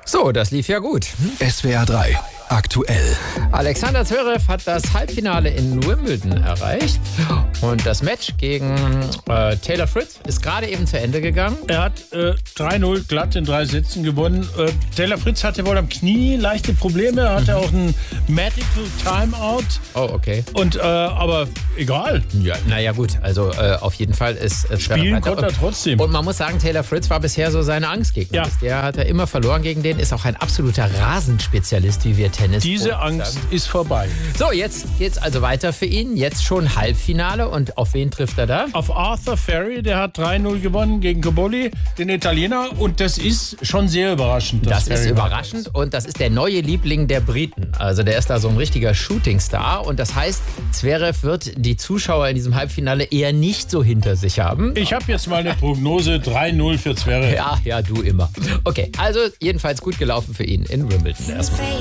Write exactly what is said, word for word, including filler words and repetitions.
So, das lief ja gut. S W R drei, aktuell. Alexander Zverev hat das Halbfinale in Wimbledon erreicht. Und das Match gegen äh, Taylor Fritz ist gerade eben zu Ende gegangen. Er hat äh, drei null glatt in drei Sätzen gewonnen. Äh, Taylor Fritz hatte wohl am Knie leichte Probleme. Er hatte mhm. auch ein Medical Timeout. Oh, okay. Und, äh, aber egal. Ja, naja, gut. Also äh, auf jeden Fall ist äh, Spielen konnte er trotzdem. Und man muss sagen, Taylor Fritz war bisher so seine Angstgegner. Ja. Der hat er immer verloren gegen den. Ist auch ein absoluter Rasenspezialist, wie wir Tennis Diese Angst sagen. ist vorbei. So, jetzt geht's also weiter für ihn. Jetzt schon Halbfinale. Und auf wen trifft er da? Auf Arthur Ferry, der hat drei null gewonnen gegen Cobolli, den Italiener. Und das ist schon sehr überraschend. Das ist Ferry überraschend und das ist der neue Liebling der Briten. Also der ist da so ein richtiger Shootingstar. Und das heißt, Zverev wird die Zuschauer in diesem Halbfinale eher nicht so hinter sich haben. Ich habe jetzt mal eine Prognose, drei null für Zverev. Ja, ja, du immer. Okay, also jedenfalls gut gelaufen für ihn in Wimbledon erstmal.